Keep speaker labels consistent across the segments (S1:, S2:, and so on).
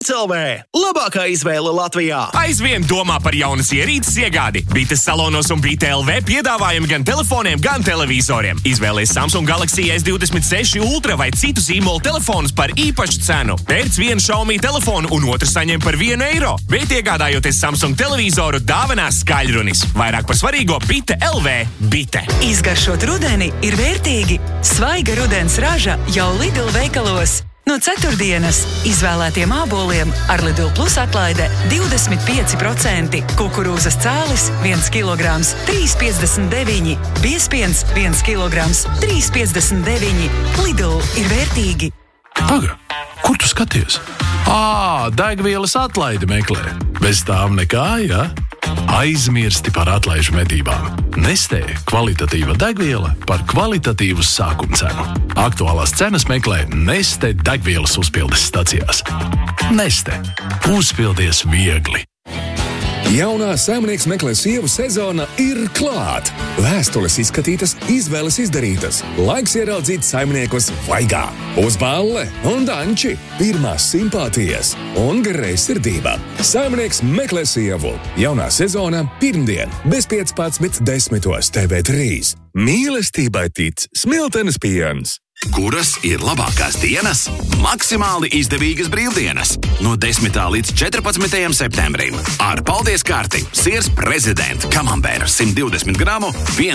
S1: CLV - labākā izvēle Latvijā.
S2: Aizvien domā par jaunas ierīces iegādi. Bites salonos un Bite LV piedāvājumi gan telefoniem, gan televizoriem. Izvēlies Samsung Galaxy S26 Ultra vai citu zīmolu telefonus par īpašu cenu. Pērc vienu Xiaomi telefonu un otru saņem par €1. Bet iegādājoties Samsung televizoru, dāvinās skaļrunis. Vairāk par svarīgo Bite LV. Bite.
S3: Izgaršot rudeni ir vērtīgi. Svaiga rudens raža jau Lidl veikalos. No ceturtdienas izvēlētiem āboliem ar Lidl Plus atlaide 25%, kukurūzas cālis 1 kg 3,59, biespiens 1 kg 3,59. Lidl ir vērtīgi.
S4: Paga, kur tu skaties? Degvielas atlaidi meklē. Bez tām nekā, ja? Aizmirsti par atlaižu medībām. Nestē kvalitatīva degviela par kvalitatīvu sākuma cenu. Aktuālās cenas meklē Neste degvielas uzpildes stacijās. Neste. Uzpildies viegli.
S5: Jaunā Saimnieks meklē sievu sezona ir klāt. Vēstules izskatītas, izvēles izdarītas. Laiks ieraudzīt saimniekus vaigā. Uz balle un danči, pirmās simpātijas un greizsirdība. Saimnieks meklē sievu. Jaunā sezona pirmdien, bez 15:10 TV3. Mīlestībai tic Smiltenes piens.
S6: Kuras ir labākās dienas? Maksimāli izdevīgas brīvdienas. No 10. līdz 14. septembrim. Ar paldies karti siers Prezident Camembert 120 gramu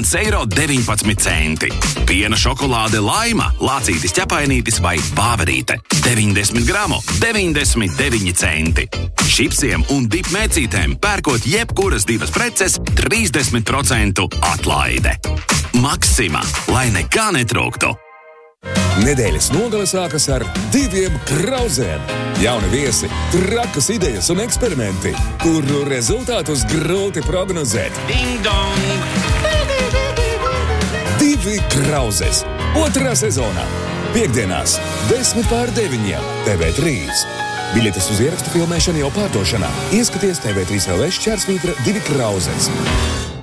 S6: 1,19 €. Piena šokolāde Laima, lācītis ķepainītis vai bāverīte 90 gramu 99 centi. Šipsiem un dipmēcītēm pērkot jebkuras divas preces 30% atlaide. Maksima, lai nekā netrūktu.
S5: Nedēļas nogale sākas ar 2 krauzēm. Jauni viesi, trakas idejas un eksperimenti, kuru rezultātus grūti prognozēt.
S2: Ding dong!
S5: 2 krauzes. 2. sezonā. Piektdienās 10:09 TV3. Biļetes uz ierakstu filmēšanu jau pārdošanā. Ieskaties TV3 LV šķērsvītra 2 krauzes.